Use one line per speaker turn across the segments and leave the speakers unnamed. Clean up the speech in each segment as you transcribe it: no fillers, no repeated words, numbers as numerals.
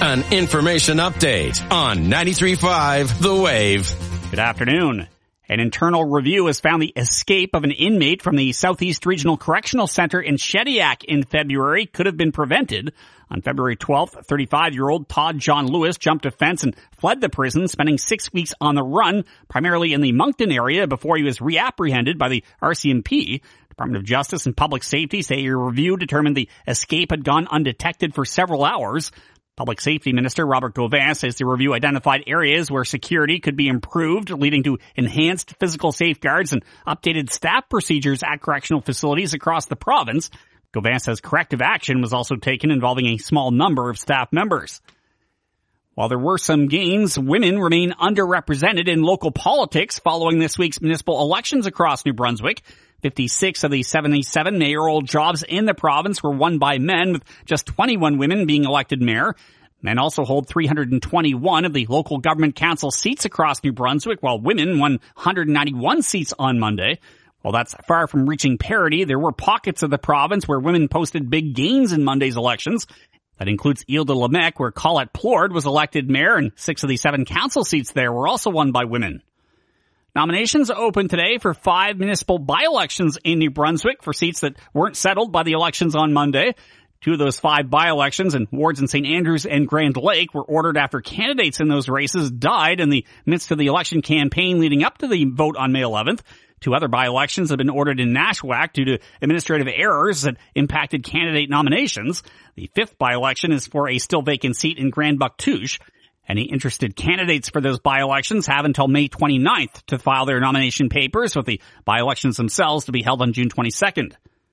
An information update on 93.5 The Wave.
Good afternoon. An internal review has found the escape of an inmate from the Southeast Regional Correctional Center in Shediac in February could have been prevented. On February 12th, 35-year-old Todd John Lewis jumped a fence and fled the prison, spending 6 weeks on the run, primarily in the Moncton area, before he was reapprehended by the RCMP. Department of Justice and Public Safety say a review determined the escape had gone undetected for several hours. Public Safety Minister Robert Gauvin says the review identified areas where security could be improved, leading to enhanced physical safeguards and updated staff procedures at correctional facilities across the province. Gauvin says corrective action was also taken involving a small number of staff members. While there were some gains, women remain underrepresented in local politics following this week's municipal elections across New Brunswick. 56 of the 77 mayoral jobs in the province were won by men, with just 21 women being elected mayor. Men also hold 321 of the local government council seats across New Brunswick, while women won 191 seats on Monday. While that's far from reaching parity, there were pockets of the province where women posted big gains in Monday's elections. That includes Ile de Lamec, where Colette Plord was elected mayor, and 6 of the 7 council seats there were also won by women. Nominations open today for 5 municipal by-elections in New Brunswick for seats that weren't settled by the elections on Monday. 2 of those 5 by-elections in wards in St. Andrews and Grand Lake were ordered after candidates in those races died in the midst of the election campaign leading up to the vote on May 11th. 2 other by-elections have been ordered in Nashwack due to administrative errors that impacted candidate nominations. The 5th by-election is for a still vacant seat in Grand Buctouche. Any interested candidates for those by-elections have until May 29th to file their nomination papers, with the by-elections themselves to be held on June 22nd.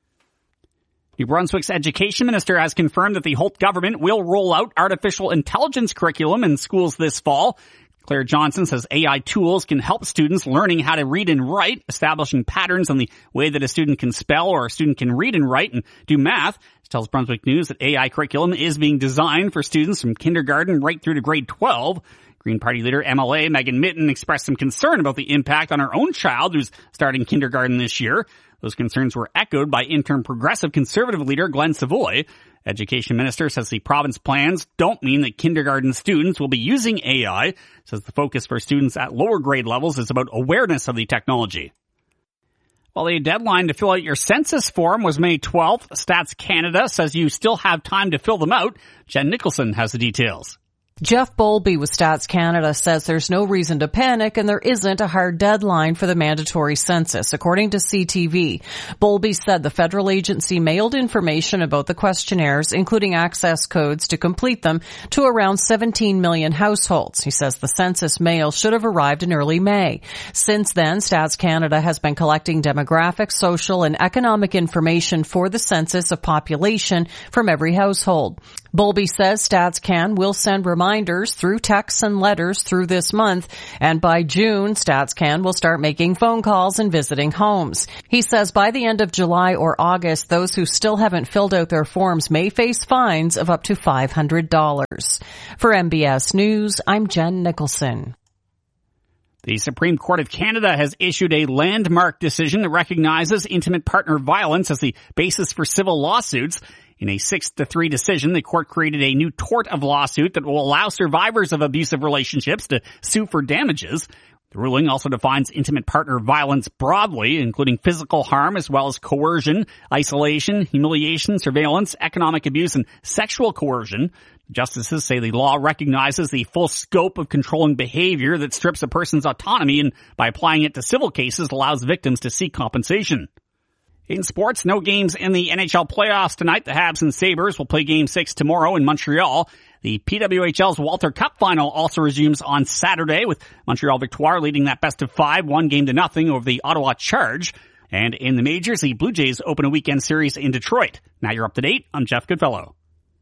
New Brunswick's education minister has confirmed that the Holt government will roll out artificial intelligence curriculum in schools this fall. Claire Johnson says AI tools can help students learning how to read and write, establishing patterns in the way that a student can spell or a student can read and write and do math. She tells Brunswick News that AI curriculum is being designed for students from kindergarten right through to grade 12. Green Party leader MLA Megan Mitten expressed some concern about the impact on her own child who's starting kindergarten this year. Those concerns were echoed by interim Progressive Conservative leader Glenn Savoy. Education Minister says the province plans don't mean that kindergarten students will be using AI. Says the focus for students at lower grade levels is about awareness of the technology. While the deadline to fill out your census form was May 12th, Stats Canada says you still have time to fill them out. Jen Nicholson has the details.
Jeff Bowlby with Stats Canada says there's no reason to panic and there isn't a hard deadline for the mandatory census, according to CTV. Bowlby said the federal agency mailed information about the questionnaires, including access codes to complete them, to around 17 million households. He says the census mail should have arrived in early May. Since then, Stats Canada has been collecting demographic, social, and economic information for the census of population from every household. Bowlby says StatsCan will send reminders through texts and letters through this month, and by June, StatsCan will start making phone calls and visiting homes. He says by the end of July or August, those who still haven't filled out their forms may face fines of up to $500. For MBS News, I'm Jen Nicholson.
The Supreme Court of Canada has issued a landmark decision that recognizes intimate partner violence as the basis for civil lawsuits. In a 6-3 decision, the court created a new tort of lawsuit that will allow survivors of abusive relationships to sue for damages. The ruling also defines intimate partner violence broadly, including physical harm as well as coercion, isolation, humiliation, surveillance, economic abuse, and sexual coercion. Justices say the law recognizes the full scope of controlling behavior that strips a person's autonomy, and by applying it to civil cases allows victims to seek compensation. In sports, no games in the NHL playoffs tonight. The Habs and Sabres will play Game 6 tomorrow in Montreal. The PWHL's Walter Cup final also resumes on Saturday, with Montreal Victoire leading that best-of-5, 1-0 over the Ottawa Charge. And in the majors, the Blue Jays open a weekend series in Detroit. Now you're up to date. I'm Jeff Goodfellow.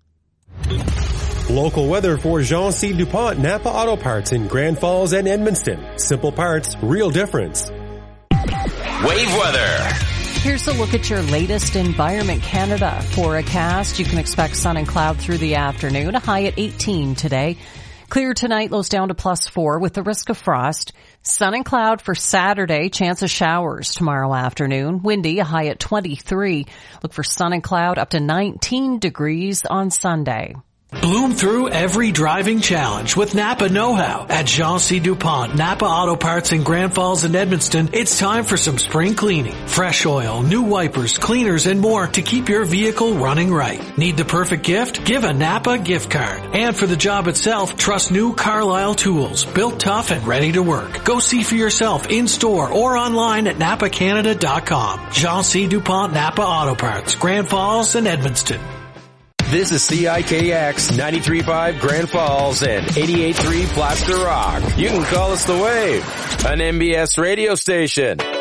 Local weather for Jean C. DuPont Napa Auto Parts in Grand Falls and Edmundston. Simple parts, real difference.
Wave weather.
Here's a look at your latest Environment Canada forecast. You can expect sun and cloud through the afternoon, a high at 18 today. Clear tonight, lows down to +4 with the risk of frost. Sun and cloud for Saturday, chance of showers tomorrow afternoon. Windy, a high at 23. Look for sun and cloud up to 19 degrees on Sunday.
Bloom through every driving challenge with Napa know-how. At Jean C. DuPont, Napa Auto Parts in Grand Falls and Edmundston, it's time for some spring cleaning. Fresh oil, new wipers, cleaners, and more to keep your vehicle running right. Need the perfect gift? Give a Napa gift card. And for the job itself, trust new Carlisle tools, built tough and ready to work. Go see for yourself in-store or online at NapaCanada.com. Jean C. DuPont, Napa Auto Parts, Grand Falls and Edmundston.
This is CIKX 93.5 Grand Falls and 88.3 Plaster Rock. You can call us The Wave, an MBS radio station.